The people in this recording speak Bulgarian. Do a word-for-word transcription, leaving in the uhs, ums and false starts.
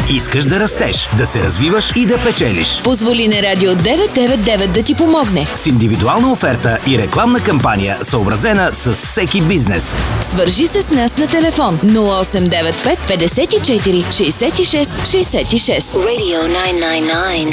Искаш да растеш, да се развиваш и да печелиш. Позволи на Радио деветsto девет и девет да ти помогне. С индивидуална оферта и рекламна кампания, съобразена с всеки бизнес. Свържи се с нас на телефон нула осем девет пет петдесет и четири шейсет и шест шейсет и шест. Radio nine nine nine.